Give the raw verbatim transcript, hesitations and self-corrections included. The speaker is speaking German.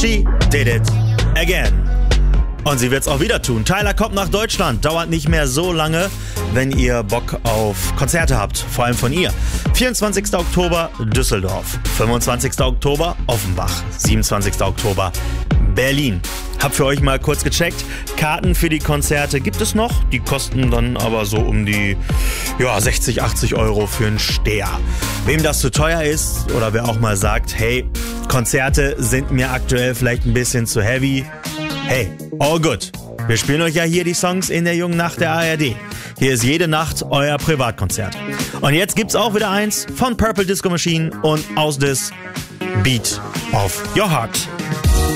She did it again. Und sie wird's auch wieder tun. Tyla kommt nach Deutschland. Dauert nicht mehr so lange, wenn ihr Bock auf Konzerte habt. Vor allem von ihr. vierundzwanzigster Oktober Düsseldorf. fünfundzwanzigster Oktober Offenbach. siebenundzwanzigster Oktober Berlin. Hab für euch mal kurz gecheckt. Karten für die Konzerte gibt es noch. Die kosten dann aber so um die ja, sechzig, achtzig Euro für einen Steher. Wem das zu teuer ist oder wer auch mal sagt, hey, Konzerte sind mir aktuell vielleicht ein bisschen zu heavy. Hey, all good. Wir spielen euch ja hier die Songs in der jungen Nacht der A R D. Hier ist jede Nacht euer Privatkonzert. Und jetzt gibt's auch wieder eins von Purple Disco Machine und aus des Beat of Your Heart.